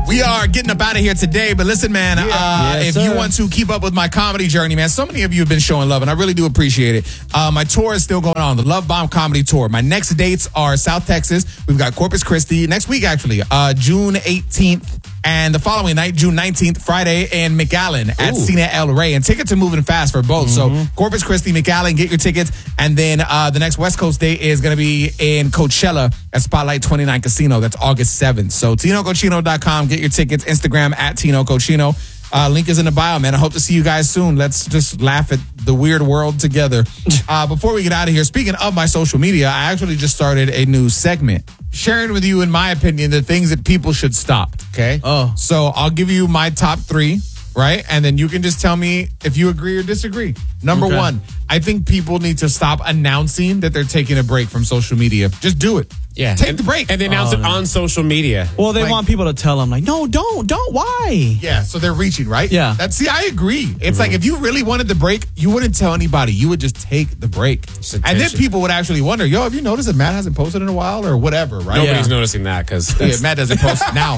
We are getting up out of here today, but listen, man, if you want to keep up with my comedy journey, man, so many of you have been showing love, and I really do appreciate it. My tour is still going on, the Love Bomb Comedy Tour. My next dates are South Texas. We've got Corpus Christi next week, actually, June 18th. And the following night, June 19th, Friday, in McAllen at Cena El Rey. And tickets are moving fast for both. So Corpus Christi, McAllen, get your tickets. And then the next West Coast date is going to be in Coachella at Spotlight 29 Casino. That's August 7th. So TinoCochino.com, get your tickets. Instagram at Tino Cochino. Link is in the bio, man. I hope to see you guys soon. Let's just laugh at the weird world together. Before we get out of here, speaking of my social media, I actually just started a new segment sharing with you, in my opinion, the things that people should stop. Okay. Oh. So I'll give you my top 3, right? And then you can just tell me if you agree or disagree. Number 1, I think people need to stop announcing that they're taking a break from social media. Just do it. Yeah. Take the break. And they announce it on social media. Well, they want people to tell them, like, no, don't, why? Yeah, so they're reaching, right? Yeah. See, I agree. It's like if you really wanted the break, you wouldn't tell anybody. You would just take the break. And then people would actually wonder, yo, have you noticed that Matt hasn't posted in a while or whatever, right? Nobody's noticing that because Matt doesn't post now.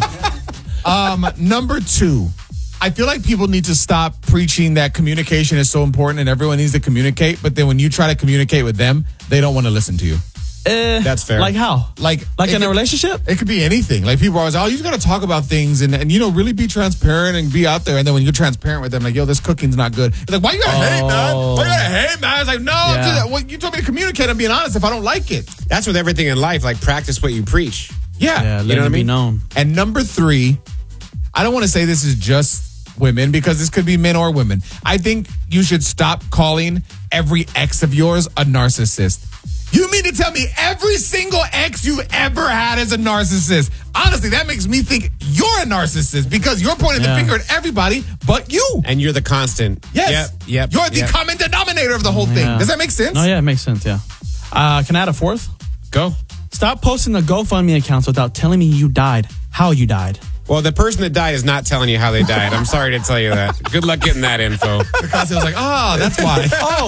Number 2, I feel like people need to stop preaching that communication is so important and everyone needs to communicate, but then when you try to communicate with them, they don't want to listen to you. That's fair. Like how? Like in a relationship? It could be anything. Like people are always, you just got to talk about things and really be transparent and be out there. And then when you're transparent with them, like, yo, this cooking's not good. It's like, why you got to hate, man? Why you got to hate, man? It's like, no, well, you told me to communicate. I'm being honest if I don't like it. That's with everything in life. Like, practice what you preach. Yeah. Let it be known. And number 3, I don't want to say this is just women because this could be men or women. I think you should stop calling every ex of yours a narcissist. You mean to tell me every single ex you've ever had is a narcissist? Honestly, that makes me think you're a narcissist because you're pointing the finger at everybody but you. And you're the constant. Yes. Yep. You're the common denominator of the whole thing. Does that make sense? No, yeah, it makes sense, yeah. Can I add a 4th? Go. Stop posting the GoFundMe accounts without telling me you died, how you died. Well, the person that died is not telling you how they died. I'm sorry to tell you that. Good luck getting that info. Because it was like, that's why.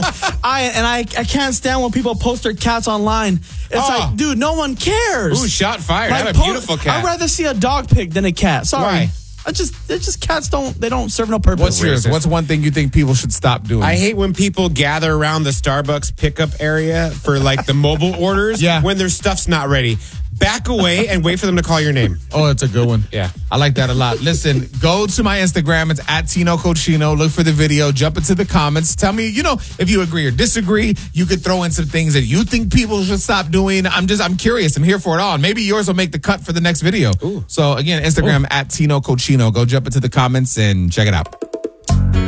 I can't stand when people post their cats online. It's like, dude, no one cares. Ooh, shot fired. Like, I have a beautiful cat. I'd rather see a dog pic than a cat. Sorry. Why? It's just cats don't serve no purpose. What's yours? What's one thing you think people should stop doing? I hate when people gather around the Starbucks pickup area for like the mobile orders when their stuff's not ready. Back away and wait for them to call your name. Oh, it's a good one. Yeah. I like that a lot. Listen, go to my Instagram. It's at Tino Cochino. Look for the video. Jump into the comments. Tell me, if you agree or disagree. You could throw in some things that you think people should stop doing. I'm curious. I'm here for it all. And maybe yours will make the cut for the next video. Ooh. So, again, Instagram at Tino Cochino. Go jump into the comments and check it out.